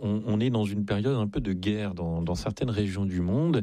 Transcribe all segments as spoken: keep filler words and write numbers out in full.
on, on est dans une période un peu de guerre dans, dans certaines régions du monde.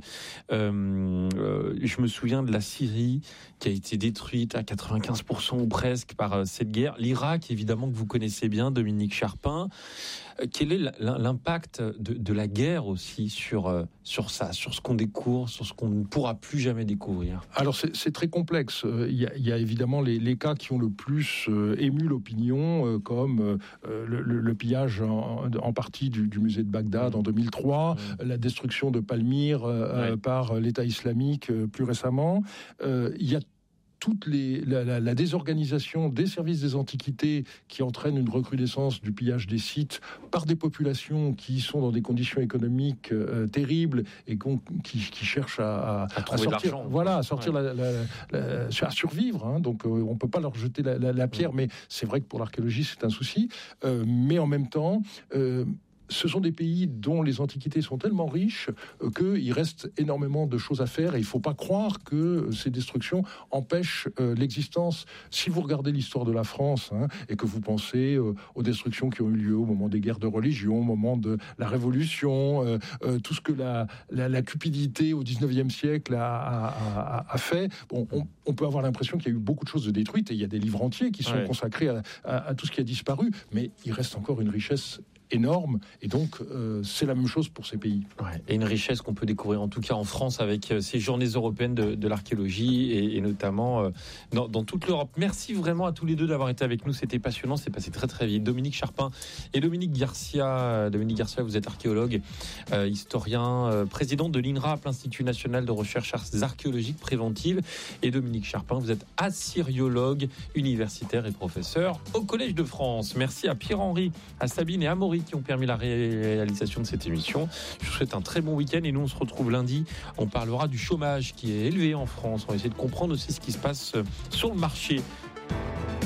Euh, euh, je me souviens de la Syrie qui a été détruite à quatre-vingt-quinze pour cent ou presque par euh, cette guerre. L'Irak, évidemment, que vous connaissez bien, Dominique Charpin. Euh, quel est l'impact de, de la guerre aussi sur, euh, sur ça, sur ce qu'on découvre, sur ce qu'on ne pourra plus jamais découvrir? Alors c'est, c'est très complexe. Il y a, il y a évidemment les, les cas qui ont le plus euh, ému l'opinion, euh, comme euh, le, le, le pillage en, en partie du, du musée de Bagdad mmh. en deux mille trois, mmh. la destruction de Palmyre euh, ouais. par l'État islamique euh, plus récemment. Euh, il y a toute les, la, la, la désorganisation des services des antiquités qui entraîne une recrudescence du pillage des sites par des populations qui sont dans des conditions économiques euh, terribles et qui, qui cherchent à, à, à, à sortir, voilà, à sortir, ouais. la, la, la, à survivre. Hein, donc, euh, on peut pas leur jeter la, la, la pierre, ouais. mais c'est vrai que pour l'archéologie, c'est un souci. Euh, mais en même temps, euh, ce sont des pays dont les antiquités sont tellement riches euh, qu'il reste énormément de choses à faire et il ne faut pas croire que ces destructions empêchent euh, l'existence. Si vous regardez l'histoire de la France hein, et que vous pensez euh, aux destructions qui ont eu lieu au moment des guerres de religion, au moment de la Révolution, euh, euh, tout ce que la, la, la cupidité au dix-neuvième siècle a, a, a, a fait, bon, on, on peut avoir l'impression qu'il y a eu beaucoup de choses de détruites et il y a des livres entiers qui sont ouais. consacrés à, à, à tout ce qui a disparu, mais il reste encore une richesse énorme et donc euh, c'est la même chose pour ces pays. Ouais, et une richesse qu'on peut découvrir en tout cas en France avec euh, ces journées européennes de, de l'archéologie et, et notamment euh, dans, dans toute l'Europe. Merci vraiment à tous les deux d'avoir été avec nous, c'était passionnant, c'est passé très très vite. Dominique Charpin et Dominique Garcia. Dominique Garcia, vous êtes archéologue, euh, historien, euh, président de l'I N R A P, l'Institut National de Recherche Archéologique Préventive, et Dominique Charpin, vous êtes assyriologue, universitaire et professeur au Collège de France. Merci à Pierre-Henri, à Sabine et à Maurice qui ont permis la réalisation de cette émission. Je vous souhaite un très bon week-end et nous on se retrouve lundi. On parlera du chômage qui est élevé en France. On va essayer de comprendre aussi ce qui se passe sur le marché